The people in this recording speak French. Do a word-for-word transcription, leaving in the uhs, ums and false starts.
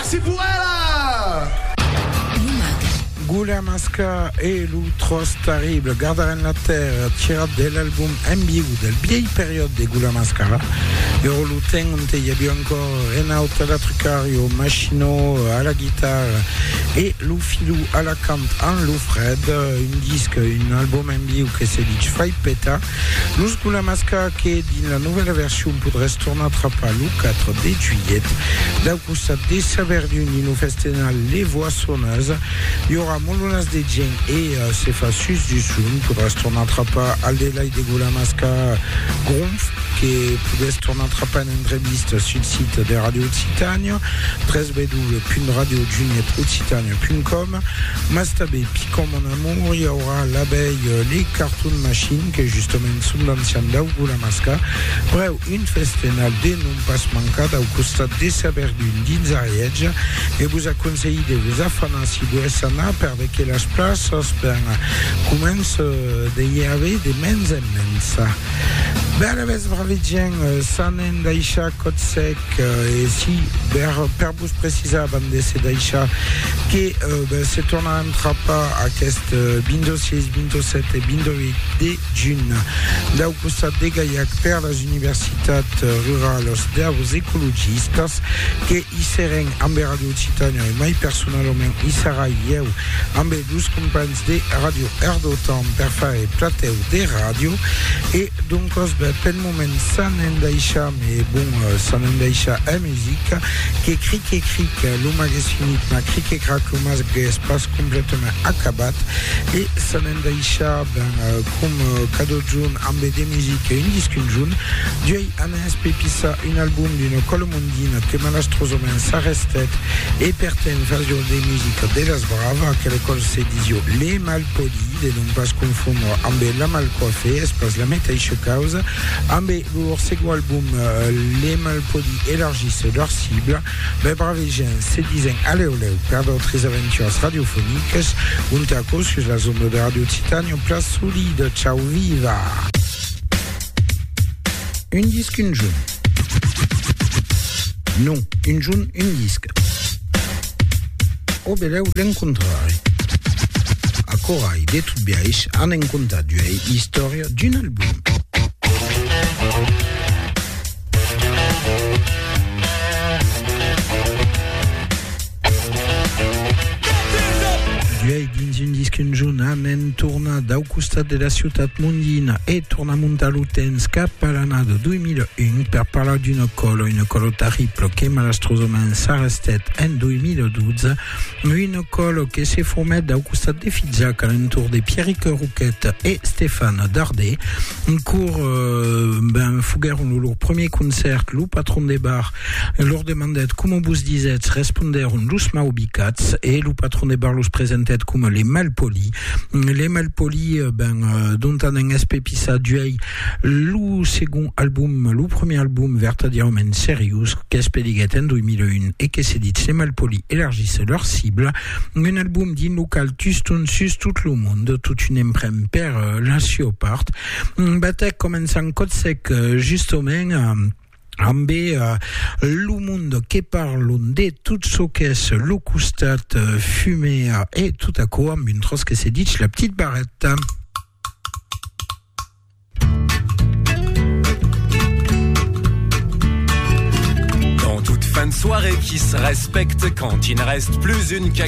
c'est pour elle. Gula Masca e l'Utros Terrible, Gardaren la Terre, tirate de l'album Ambigu del vieille période de Gula Masca. Euro Luten, il y avait encore Renato Latricario, Machino à la guitare et Lou Filou à la cante en Lou Fred, un disque, un album Ambigu che si dice Fai Peta. Luz Gula Masca che dans la nouvelle version pour retourner à Trapa le quatre de juillet. D'Augusta de Saverduni, nous festival Les Voix Sonneuses. Il y aura Molunas de Gen et euh, Cefasus du Soun pour retourner à Trapa Aldelai de Gula Masca Gronf che pouvait se tourner à une entreviste sur le site de Radio Occitania, treize b w point radio juniet occitania point com. Mastabé Picon Mon Amour, il y aura l'abeille Les Cartoon Machines, qui est justement une sous l'ancien d'Augula Masca. Bref, une festinale de non pas manquée d'Augusta de Saverdune d'Inzariège, et vous a conseillé de vous affaner si vous êtes là, parce que la place commence de y avoir des men's et men's. Ben, la vez bravidien, Sanen Daisha Kotsek, et si, per vous préciser avant de ces Daisha, que ben, se tourne à Trapa à Kest Bindo six, Bindo sept et Bindo huit de June. D'Augusta de Gaillac per las universitats ruralos d'avos ecologistas, que i seren ambe Radio Occitania e mai personalment i sarai eu ambe dus companys de Radio Erdotan per fare plateu de radio, et donc ben, pel moment Sanen Daisha, mais bon, Sanen Daisha est musique, que cric et cric, le magazine ma cric et crac, le magazine passe complètement à Kabat, et Sanen Daisha, ben, euh, comme euh, cadeau jaune, ambe de musique et une disque jaune, Dieu Anes Pepissa, un album d'une colomondine que malastrosomen sa restet, et perten version de musique de las Brava, que l'école s'édisio Les Malpolis, de non pas confondre ambe la Malcoiffée, espace la métaïche cause, ambe leur second album euh, Les Malpolis élargissent leur cible, ben brave gens se disent allez olé, per d'autres aventures radiophoniques, un taco sur la zone de Radio Occitania, place solide, ciao viva. Une disque, une jaune. Non, une jaune, une disque. O beleu l'incontrare. A corai de tout biaix han encontrat duei historia d'un album. Duei dins un disc un jaune han torna dau costat de la ciutat mondina e torna muntar l'utens cap a l'anà de deux mille un per parlar d'una colo, una colo terrible que malastrosament s'ha restet en deux mille douze, una colo que s'est format dau costat de Fitzac a l'entour de Pierrick Rouquet et Stéphane Dardet. Un cours euh, ben, fogueron leur premier concert, le patron des bars leur demandait comment vous disait responderon los maubicats et le patron des bars los presentait comme les Malpolis. Les Malpolis, ben, euh, dont on a un aspect pissa duei, le second album, le premier album vertadièrement sérieux, qu'est-ce en deux mille un, et que c'est dit, les Malpolis élargissent leur cible. Un album d'un local tuston sus tout le monde, toute une empreinte per euh, la Siopart. Batek commence en code sec, justement, euh, ambe uh, le monde qui parle de tout ce qu'est le costat uh, fumé uh, et tout à coup amb une trosse que c'est dit la petite barrette. Dans toute fin de soirée qui se respecte, quand il ne reste plus une cacahuète